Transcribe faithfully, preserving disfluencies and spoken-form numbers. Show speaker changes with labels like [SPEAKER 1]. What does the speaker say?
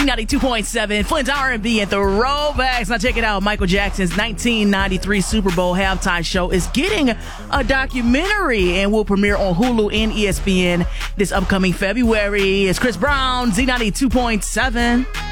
[SPEAKER 1] ninety-two point seven, Flint's R and B and throwbacks. Now check it out. Michael Jackson's nineteen ninety-three Super Bowl halftime show is getting a documentary and will premiere on Hulu and E S P N this upcoming February. It's Chris Brown, Z ninety-two point seven.